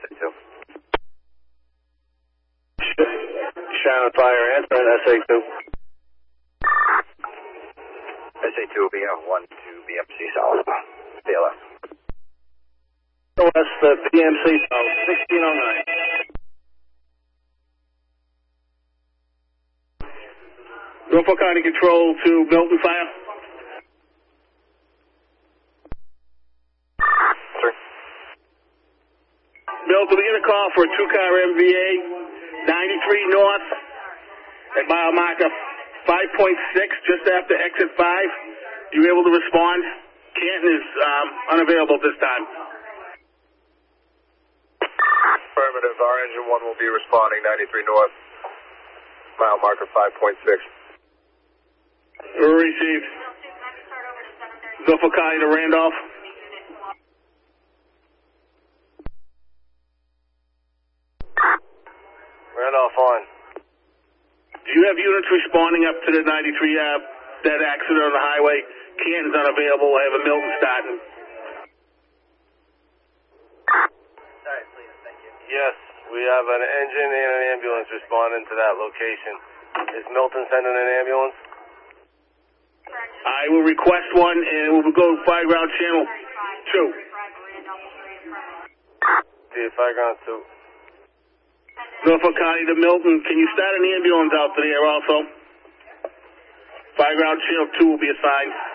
SA2. Shannon Fire, answer SA2. SA2 will be on 1 to BMC South. BLS. West BMC South, 1609. Norfolk County Control to Milton Fire. Sir. Milton, we get a call for a 2-car MVA, 93 North, at mile marker 5.6, just after exit 5. You able to respond? Canton is unavailable this time. Affirmative. Our engine 1 will be responding 93 North, mile marker 5.6. Received. Norfolk County to Randolph. Randolph on. Do you have units responding up to the 93 that accident on the highway? Canton's unavailable. I have a Milton starting. Yes, we have an engine and an ambulance responding to that location. Is Milton sending an ambulance? I will request one, and we'll go Fire Ground Channel 2. Fire Ground 2. Norfolk County to Milton. Can you start an ambulance out there also? Fire Ground Channel 2 will be assigned.